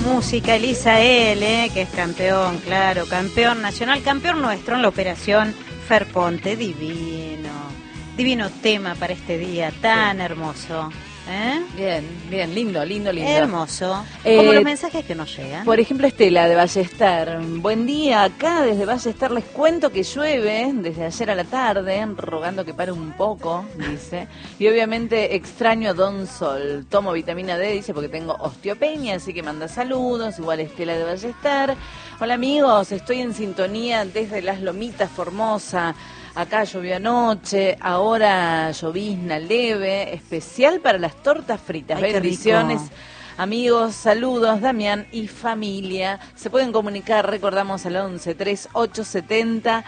Musicaliza él, que es campeón, claro, campeón nacional, campeón nuestro en la operación Ferponte. Divino, divino tema para este día tan hermoso. Bien, lindo. Hermoso. Como los mensajes que nos llegan. Por ejemplo, Estela de Ballester. Buen día, acá desde Ballester les cuento que llueve desde ayer a la tarde, rogando que pare un poco, dice. Y obviamente extraño a Don Sol. Tomo vitamina D, dice, porque tengo osteopenia, así que manda saludos. Igual Estela de Ballester. Hola amigos, estoy en sintonía desde Las Lomitas, Formosa. Acá llovió anoche, ahora llovizna leve, especial para las tortas fritas. Ay, bendiciones, amigos, saludos, Damián y familia. Se pueden comunicar, recordamos, al 11 3870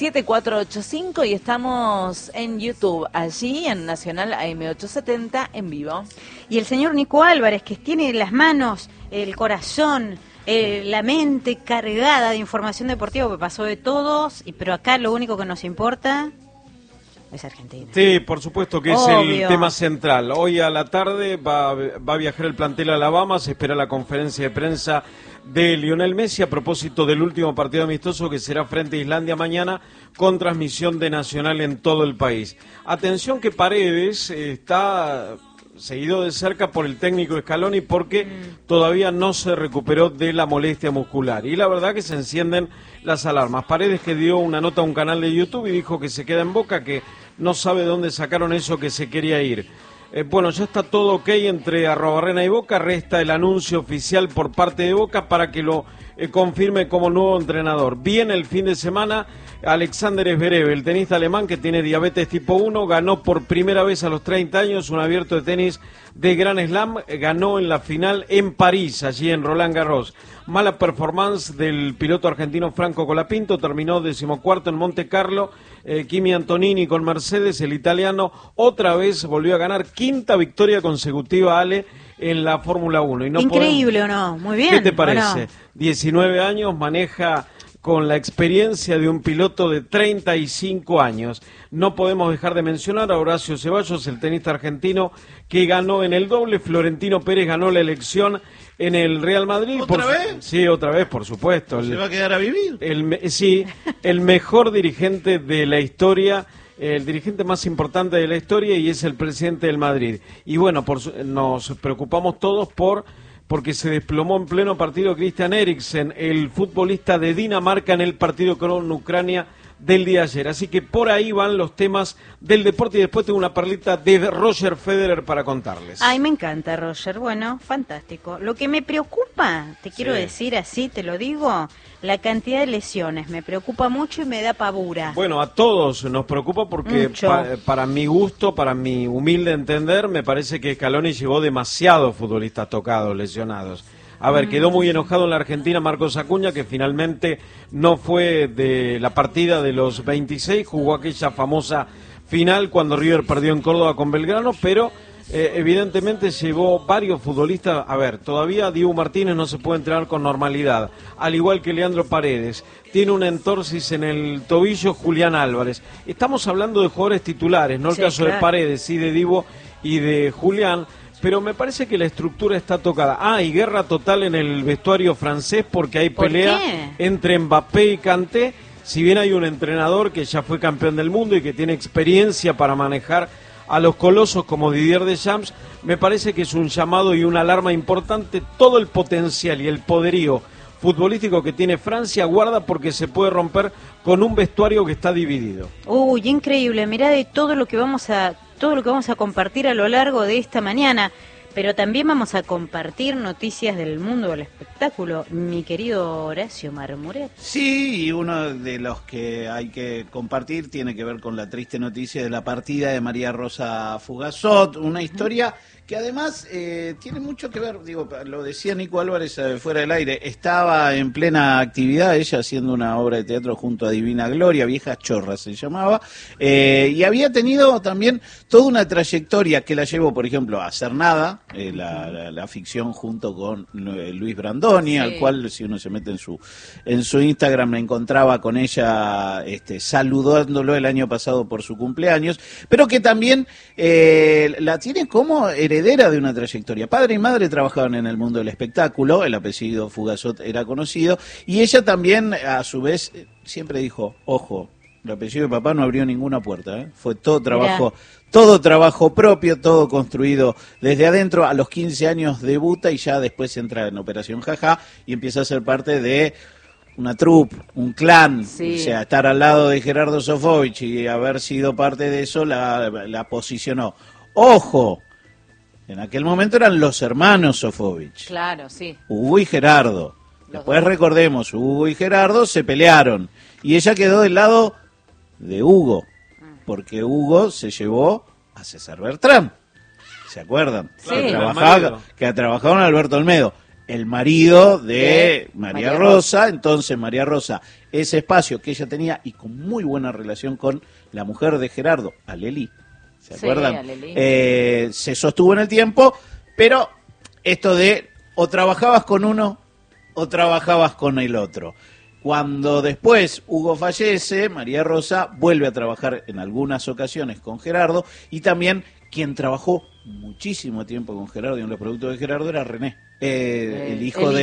7485 y estamos en YouTube, allí en Nacional AM870 en vivo. Y el señor Nico Álvarez, que tiene las manos, el corazón, la mente cargada de información deportiva, que pasó de todos, pero acá lo único que nos importa es Argentina. Sí, por supuesto que Obvio. Es el tema central. Hoy a la tarde va a viajar el plantel a Alabama, se espera la conferencia de prensa de Lionel Messi a propósito del último partido amistoso que será frente a Islandia mañana, con transmisión de Nacional en todo el país. Atención que Paredes está seguido de cerca por el técnico Scaloni porque todavía no se recuperó de la molestia muscular. Y la verdad que se encienden las alarmas. Paredes, que dio una nota a un canal de YouTube y dijo que se queda en Boca, que no sabe dónde sacaron eso, que se quería ir. Bueno, ya está todo ok entre Arrobarrena y Boca, resta el anuncio oficial por parte de Boca para que lo confirme como nuevo entrenador. Viene el fin de semana Alexander Zverev, el tenista alemán que tiene diabetes tipo 1, ganó por primera vez a los 30 años un abierto de tenis de Grand Slam, ganó en la final en París, allí en Roland Garros. Mala performance del piloto argentino Franco Colapinto, terminó 14º en Monte Carlo. Kimi Antonini con Mercedes, el italiano, otra vez volvió a ganar, quinta victoria consecutiva, Ale, en la Fórmula 1. Y no increíble, ¿o no? Muy bien. ¿Qué te parece? No? 19 años, maneja con la experiencia de un piloto de 35 años. No podemos dejar de mencionar a Horacio Ceballos, el tenista argentino que ganó en el doble. Florentino Pérez ganó la elección en el Real Madrid. ¿Otra vez? Sí, otra vez, por supuesto. ¿Se va a quedar a vivir? Sí, el mejor dirigente de la historia, el dirigente más importante de la historia, y es el presidente del Madrid. Y bueno, nos preocupamos todos porque se desplomó en pleno partido Christian Eriksen, el futbolista de Dinamarca, en el partido con Ucrania del día de ayer. Así que por ahí van los temas del deporte y después tengo una perlita de Roger Federer para contarles. Ay, me encanta, Roger. Bueno, fantástico. Lo que me preocupa, te quiero decir así, te lo digo, la cantidad de lesiones. Me preocupa mucho y me da pavura. Bueno, a todos nos preocupa porque para mi gusto, para mi humilde entender, me parece que Scaloni llevó demasiados futbolistas tocados, lesionados. A ver, quedó muy enojado en la Argentina Marcos Acuña, que finalmente no fue de la partida de los 26, jugó aquella famosa final cuando River perdió en Córdoba con Belgrano, pero evidentemente llevó varios futbolistas. A ver, todavía Diego Martínez no se puede entrenar con normalidad, al igual que Leandro Paredes. Tiene una entorsis en el tobillo Julián Álvarez. Estamos hablando de jugadores titulares, no el caso de Paredes, sí de Divo y de Julián. Pero me parece que la estructura está tocada. Y guerra total en el vestuario francés porque hay pelea entre Mbappé y Kanté. Si bien hay un entrenador que ya fue campeón del mundo y que tiene experiencia para manejar a los colosos como Didier Deschamps, me parece que es un llamado y una alarma importante. Todo el potencial y el poderío futbolístico que tiene Francia guarda porque se puede romper con un vestuario que está dividido. Uy, increíble. Mirá de todo lo que vamos a compartir a lo largo de esta mañana, pero también vamos a compartir noticias del mundo del espectáculo, mi querido Horacio Marmuret. Sí, y uno de los que hay que compartir tiene que ver con la triste noticia de la partida de María Rosa Fugazot, una historia que además tiene mucho que ver, digo, lo decía Nico Álvarez fuera del aire, estaba en plena actividad ella haciendo una obra de teatro junto a Divina Gloria, Viejas Chorras se llamaba, y había tenido también toda una trayectoria que la llevó, por ejemplo, a Hacer Nada, la ficción junto con Luis Brandoni, al cual, si uno se mete en su Instagram, me encontraba con ella saludándolo el año pasado por su cumpleaños, pero que también la tiene como heredera heredera de una trayectoria. Padre y madre trabajaban en el mundo del espectáculo, el apellido Fugazot era conocido, y ella también, a su vez, siempre dijo, ojo, el apellido de papá no abrió ninguna puerta, ¿eh? Fue todo trabajo propio, todo construido desde adentro. A los 15 años debuta y ya después entra en Operación Jajá y empieza a ser parte de una troupe, un clan, sí. O sea, estar al lado de Gerardo Sofovich y haber sido parte de eso la posicionó. ¡Ojo! En aquel momento eran los hermanos Sofovich. Claro, sí. Hugo y Gerardo. Después recordemos, Hugo y Gerardo se pelearon y ella quedó del lado de Hugo, porque Hugo se llevó a César Bertrán. ¿Se acuerdan? Sí. Que trabajaba con Alberto Olmedo, el marido de María Rosa. Entonces María Rosa, ese espacio que ella tenía y con muy buena relación con la mujer de Gerardo, Alelí. ¿Se acuerdan? Se sostuvo en el tiempo, pero esto de o trabajabas con uno o trabajabas con el otro. Cuando después Hugo fallece, María Rosa vuelve a trabajar en algunas ocasiones con Gerardo, y también quien muchísimo tiempo con Gerardo y en los productos de Gerardo era René, el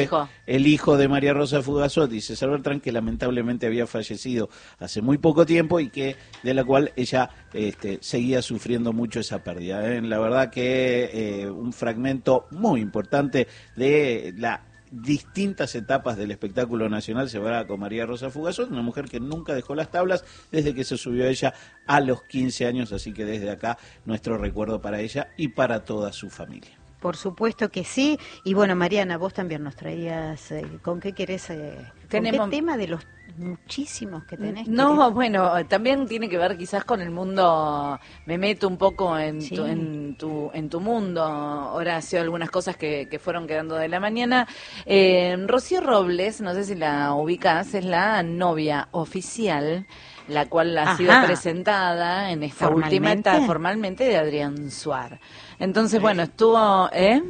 hijo de María Rosa Fugazot y César Bertrán, que lamentablemente había fallecido hace muy poco tiempo y que de la cual ella seguía sufriendo mucho esa pérdida. La verdad que un fragmento muy importante de la distintas etapas del espectáculo nacional se verá con María Rosa Fugazot, una mujer que nunca dejó las tablas desde que se subió ella a los 15 años, así que desde acá nuestro recuerdo para ella y para toda su familia. Por supuesto que sí. Y bueno, Mariana, vos también nos traías, ¿con qué querés? ¿Con qué tema de los muchísimos que tenés? No, bueno, también tiene que ver quizás con el mundo, me meto un poco en, sí. en tu mundo, Horacio, algunas cosas que fueron quedando de la mañana. Rocío Robles, no sé si la ubicás, es la novia oficial, la cual ha sido presentada en esta última etapa formalmente de Adrián Suar. Entonces, bueno, estuvo...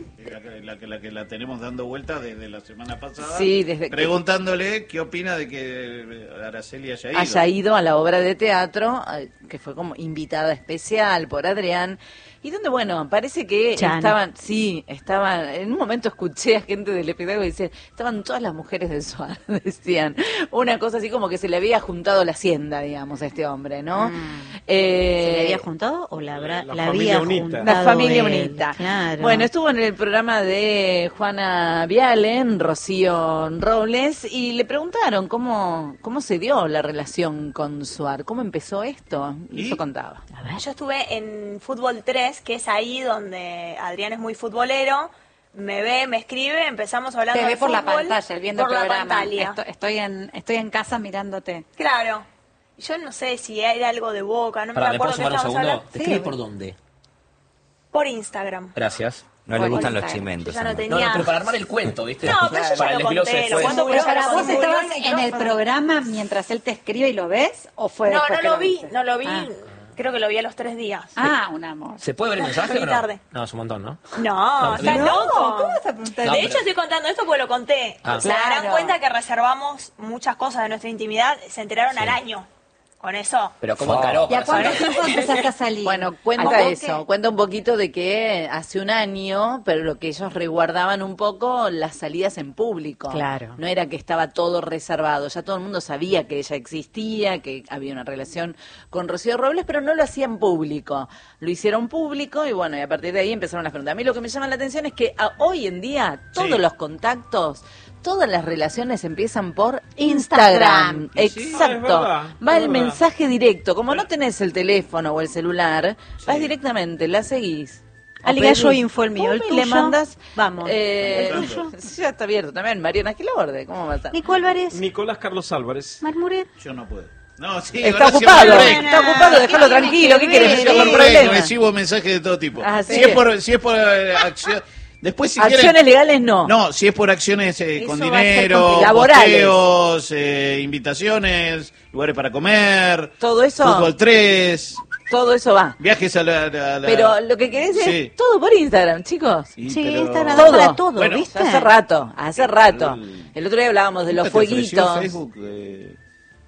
La que la tenemos dando vuelta desde la semana pasada, sí, preguntándole qué opina de que Araceli haya ido a la obra de teatro, que fue como invitada especial por Adrián, y donde, bueno, parece que estaban, en un momento escuché a gente del espectáculo y decían, estaban todas las mujeres del SUAR, decían, una cosa así como que se le había juntado la hacienda, digamos, a este hombre, ¿no? ¿Se le había juntado o la había juntado? La familia unita. Claro. Bueno, estuvo en el programa de Juana Viale, Rocío Robles, y le preguntaron cómo se dio la relación con Suar, cómo empezó esto, y eso contaba. Yo estuve en Fútbol 3, que es ahí donde Adrián es muy futbolero, me ve, me escribe, empezamos hablando de fútbol. Te ve por la pantalla, viendo el programa. Estoy en casa mirándote. Claro. Yo no sé si era algo de Boca, no me acuerdo qué un estábamos segundo. hablando. ¿Te escribe por dónde? Por Instagram. Gracias. No le gustan los chimentos. Ya no además. tenía... No, pero para armar el cuento, ¿viste? No, pero yo ya para lo el desglose conté, lo fue- cuento, pero Para ahora vos con estabas el en el programa mientras él te escribe y lo ves, ¿o fue No, después no que lo vi, viste? no lo vi. Ah. Creo que lo vi a los 3 días. Ah, un amor. ¿Se puede ver el mensaje Muy o no? tarde. No, es un montón, ¿no? No, estás loco. ¿Cómo vas a preguntar? No, De pero- hecho, estoy contando esto porque lo conté. Ah. Se darán Claro. cuenta que reservamos muchas cosas de nuestra intimidad, se enteraron al año. Con eso. Pero ¿cómo encaró? ¿Y a para cuánto saber? tiempo empezaste a salir? Bueno, cuenta ¿Al toque? eso, cuenta un poquito de que hace un año, pero lo que ellos resguardaban un poco, las salidas en público. Claro. No era que estaba todo reservado, ya todo el mundo sabía que ella existía, que había una relación con Rocío Robles, pero no lo hacían público. Lo hicieron público y bueno, y a partir de ahí empezaron las preguntas. A mí lo que me llama la atención es que hoy en día todos los contactos, todas las relaciones empiezan por Instagram. Instagram. Sí, Exacto. es verdad, Va es el verdad. mensaje directo. Como no tenés el teléfono o el celular, vas directamente, la seguís. Ali O Gallo pedís, Info el mío, el pum, y tuyo. le mandas. Vamos. El Ya está abierto también. Mariana Gilaborde, ¿cómo va a estar? Nico Álvarez, Nicolás Carlos Álvarez. Marmuret. Yo no puedo. No, sí, Está Horacio, ocupado, por break. está ocupado, déjalo tranquilo. ¿Qué quieres? Yo ¿Qué por break, problema? recibo mensajes de todo tipo. Ah, sí. Si es por acción... Después, si Acciones quieren... legales no. No, si es por acciones con Eso va a ser dinero, complicado. Laborales. posteos, invitaciones, lugares para comer, Todo eso, Fútbol 3, todo eso va. viajes a la... Pero lo que querés Sí. es todo por Instagram, chicos. Sí, Sí, pero- Instagram Todo. para todo, Bueno, ¿viste? Hace rato. El otro día hablábamos de los ¿Nunca te ofreció fueguitos. Facebook,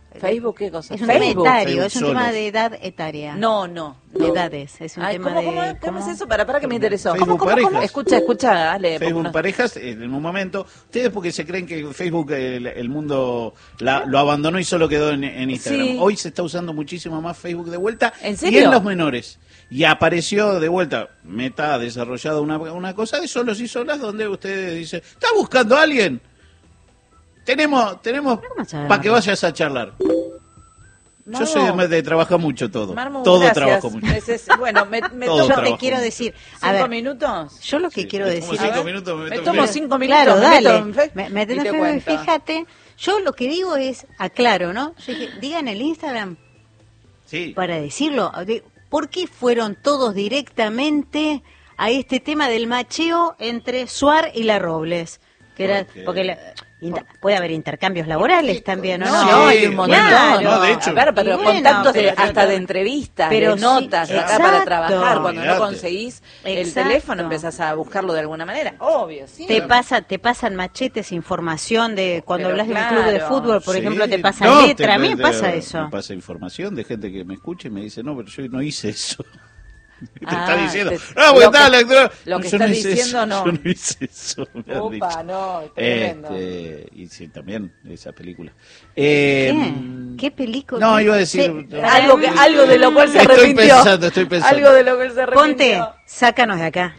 Facebook, ¿qué cosa? Es un tema Facebook. etario, es un Facebook tema solos. de edad etaria. No. De edades, es un Ay, tema ¿cómo es eso? Para que me interesó. Facebook parejas. Escucha, Ale. Facebook porque no- parejas, en un momento, ustedes porque se creen que Facebook el mundo lo abandonó y solo quedó en Instagram. Sí. Hoy se está usando muchísimo más Facebook de vuelta. ¿En Y serio? en los menores. Y apareció de vuelta, Meta ha desarrollado una cosa de solos y solas donde ustedes dicen, ¿estás buscando a alguien? Tenemos ¿Cómo sabe, para que Marmo? vayas a charlar. Yo soy de trabajar mucho todo. Marmo, Todo gracias. trabajo mucho. Bueno, me Todo Yo tomo te quiero decir, a 5 ver, minutos. yo lo que Sí, quiero me tomo decir... 5 A ver, minutos, me meto tomo en- 5 minutos. Claro, me meto dale. en Facebook Me y te tenés que cuento. fíjate. Yo lo que digo es, aclaro, ¿no? Yo dije, digan el Instagram Sí. para decirlo. ¿Por qué fueron todos directamente a este tema del macheo entre Suar y La Robles? Que era, porque puede haber intercambios laborales también, ¿o no? No, hay un montón. Claro. No, de hecho. A ver, pero Y bueno, contactos pero- hasta de entrevistas, pero de notas, sí, acá exacto. para trabajar. Cuando no Olvídate. conseguís el Exacto. teléfono, empezás a buscarlo de alguna manera. Obvio, sí. Te pasan machetes, información de cuando Pero hablas de un club de claro. fútbol, por Sí. ejemplo, te pasan No, letra. A mí me pasa Me eso. pasa información de gente que me escucha y me dice, no, pero yo no hice eso. Te Ah, está diciendo, te- no, porque lo estaba que- la lectura. lo que Yo estás hice diciendo, eso, no. Yo no hice eso. Me han Opa, dicho. no, tremendo. Y sí, también esa película. ¿Qué? ¿Qué película? No, iba a decir... Algo de lo cual se Estoy arrepintió. estoy pensando. Algo de lo cual se arrepintió. Ponte, sácanos de acá.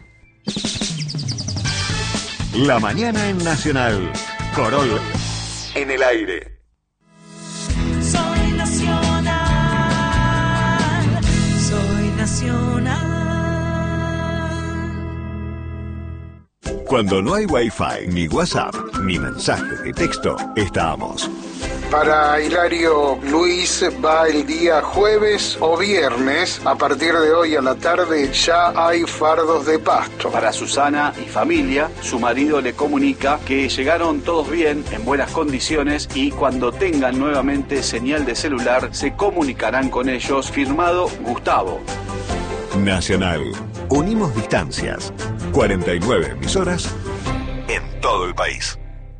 La mañana en Nacional. Corol en el aire. Soy nacional, soy nacional. Cuando no hay Wi-Fi, ni WhatsApp, ni mensajes de texto, estamos. Para Hilario Luis va el día jueves o viernes. A partir de hoy a la tarde ya hay fardos de pasto. Para Susana y familia, su marido le comunica que llegaron todos bien, en buenas condiciones, y cuando tengan nuevamente señal de celular se comunicarán con ellos. Firmado Gustavo. Nacional. Unimos distancias. 49 emisoras en todo el país.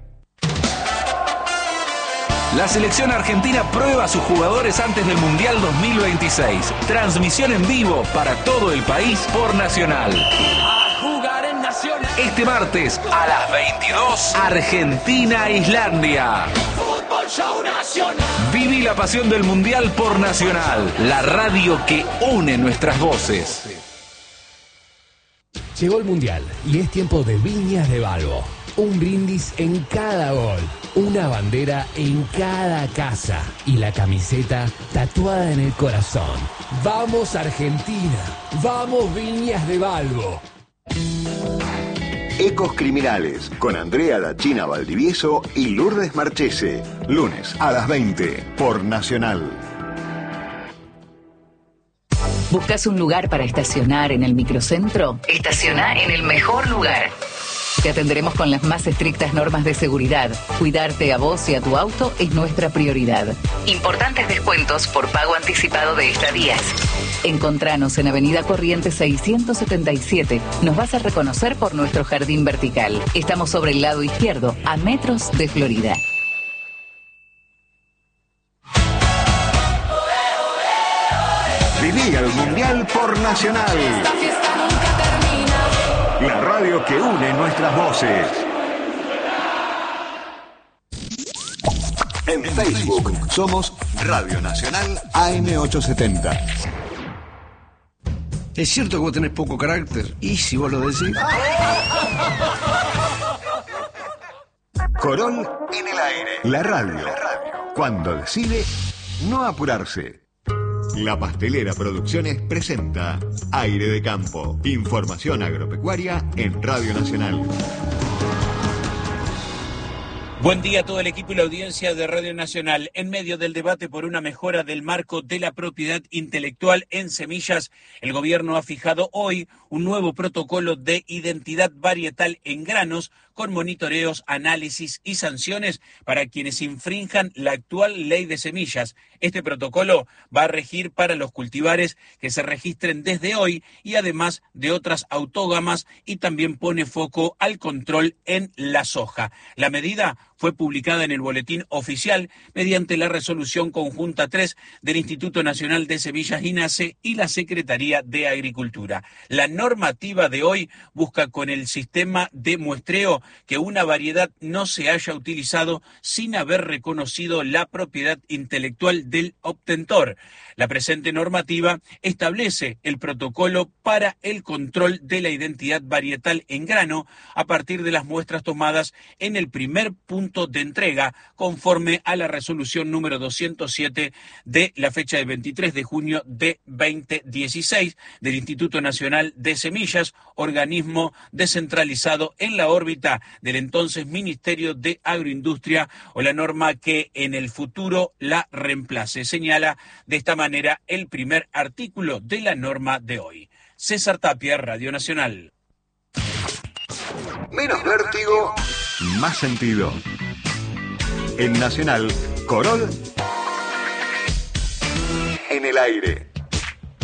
La selección argentina prueba a sus jugadores antes del Mundial 2026. Transmisión en vivo para todo el país por Nacional. Este martes a las 22, Argentina-Islandia. Viví la pasión del Mundial por Nacional, la radio que une nuestras voces. Llegó el Mundial y es tiempo de Viñas de Balbo. Un brindis en cada gol, una bandera en cada casa y la camiseta tatuada en el corazón. ¡Vamos Argentina! ¡Vamos Viñas de Balbo! Ecos Criminales con Andrea La China Valdivieso y Lourdes Marchese. Lunes a las 20 por Nacional. ¿Buscas un lugar para estacionar en el microcentro? Estaciona en el mejor lugar. Te atenderemos con las más estrictas normas de seguridad. Cuidarte a vos y a tu auto es nuestra prioridad. Importantes descuentos por pago anticipado de estadías. Encontranos en Avenida Corrientes 677. Nos vas a reconocer por nuestro jardín vertical. Estamos sobre el lado izquierdo, a metros de Florida. Viví el Mundial por Nacional. La radio que une nuestras voces. En Facebook somos Radio Nacional AM870. Es cierto que vos tenés poco carácter. ¿Y si vos lo decís? Corol en el aire. La radio. Cuando decide no apurarse. La Pastelera Producciones presenta Aire de Campo. Información agropecuaria en Radio Nacional. Buen día a todo el equipo y la audiencia de Radio Nacional. En medio del debate por una mejora del marco de la propiedad intelectual en semillas, el gobierno ha fijado hoy un nuevo protocolo de identidad varietal en granos con monitoreos, análisis y sanciones para quienes infrinjan la actual ley de semillas. Este protocolo va a regir para los cultivares que se registren desde hoy y además de otras autógamas, y también pone foco al control en la soja. La medida fue publicada en el Boletín Oficial mediante la Resolución Conjunta 3 del Instituto Nacional de Semillas INASE y la Secretaría de Agricultura. La normativa de hoy busca con el sistema de muestreo que una variedad no se haya utilizado sin haber reconocido la propiedad intelectual del obtentor. La presente normativa establece el protocolo para el control de la identidad varietal en grano a partir de las muestras tomadas en el primer punto de entrega, conforme a la resolución número 207 de la fecha del 23 de junio de 2016 del Instituto Nacional de Semillas, organismo descentralizado en la órbita del entonces Ministerio de Agroindustria, o la norma que en el futuro la reemplace. Señala de esta manera el primer artículo de la norma de hoy. César Tapia, Radio Nacional. Menos vértigo, más sentido. En Nacional, Corol en el aire.